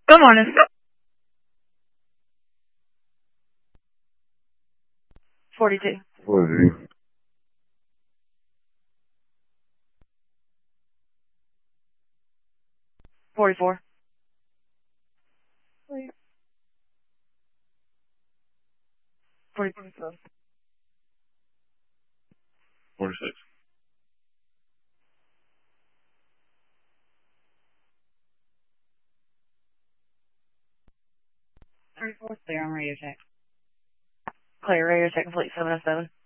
Good morning. 42. 44. 44. 46. 34. Clear on radio check. Clear radio check complete 707.